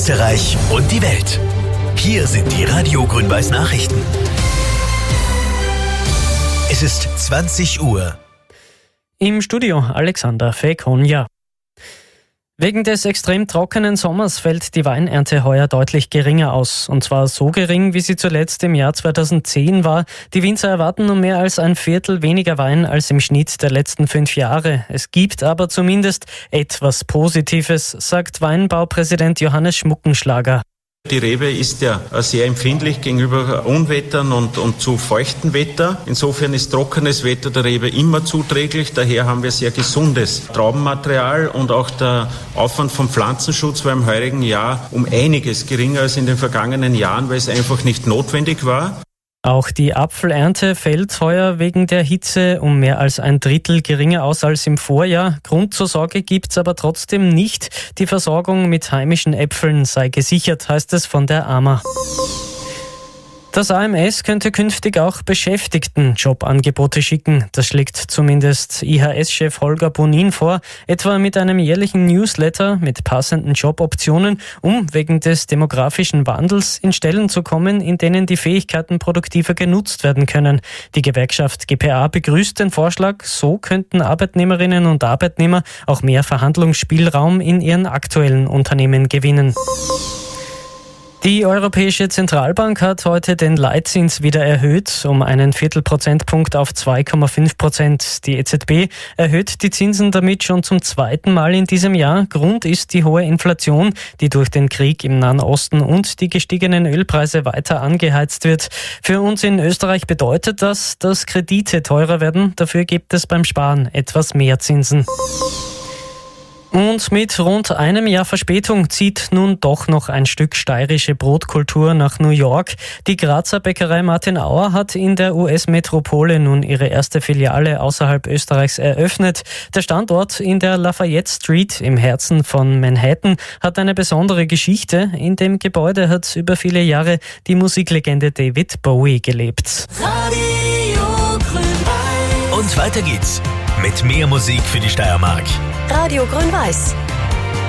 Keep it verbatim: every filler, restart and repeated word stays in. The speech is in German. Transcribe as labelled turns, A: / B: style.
A: Österreich und die Welt. Hier sind die Radio Grün-Weiß Nachrichten. Es ist zwanzig Uhr.
B: Im Studio Alexander Fekonja. Wegen des extrem trockenen Sommers fällt die Weinernte heuer deutlich geringer aus. Und zwar so gering, wie sie zuletzt im Jahr zweitausendzehn war. Die Winzer erwarten nun mehr als ein Viertel weniger Wein als im Schnitt der letzten fünf Jahre. Es gibt aber zumindest etwas Positives, sagt Weinbaupräsident Johannes Schmuckenschlager.
C: Die Rebe ist ja sehr empfindlich gegenüber Unwettern und, und zu feuchten Wetter. Insofern ist trockenes Wetter der Rebe immer zuträglich. Daher haben wir sehr gesundes Traubenmaterial und auch der Aufwand vom Pflanzenschutz war im heurigen Jahr um einiges geringer als in den vergangenen Jahren, weil es einfach nicht notwendig war.
B: Auch die Apfelernte fällt heuer wegen der Hitze um mehr als ein Drittel geringer aus als im Vorjahr. Grund zur Sorge gibt's aber trotzdem nicht. Die Versorgung mit heimischen Äpfeln sei gesichert, heißt es von der A M A. Das A M S könnte künftig auch Beschäftigten Jobangebote schicken. Das schlägt zumindest I H S-Chef Holger Bonin vor, etwa mit einem jährlichen Newsletter mit passenden Joboptionen, um wegen des demografischen Wandels in Stellen zu kommen, in denen die Fähigkeiten produktiver genutzt werden können. Die Gewerkschaft G P A begrüßt den Vorschlag. So könnten Arbeitnehmerinnen und Arbeitnehmer auch mehr Verhandlungsspielraum in ihren aktuellen Unternehmen gewinnen. Die Europäische Zentralbank hat heute den Leitzins wieder erhöht, um einen Viertelprozentpunkt auf zwei Komma fünf Prozent. Die E Z B erhöht die Zinsen damit schon zum zweiten Mal in diesem Jahr. Grund ist die hohe Inflation, die durch den Krieg im Nahen Osten und die gestiegenen Ölpreise weiter angeheizt wird. Für uns in Österreich bedeutet das, dass Kredite teurer werden. Dafür gibt es beim Sparen etwas mehr Zinsen. Und mit rund einem Jahr Verspätung zieht nun doch noch ein Stück steirische Brotkultur nach New York. Die Grazer Bäckerei Martin Auer hat in der U S-Metropole nun ihre erste Filiale außerhalb Österreichs eröffnet. Der Standort in der Lafayette Street im Herzen von Manhattan hat eine besondere Geschichte. In dem Gebäude hat über viele Jahre die Musiklegende David Bowie gelebt.
A: Radio Grün-Weiß. Und weiter geht's mit mehr Musik für die Steiermark.
D: Radio Grün-Weiß.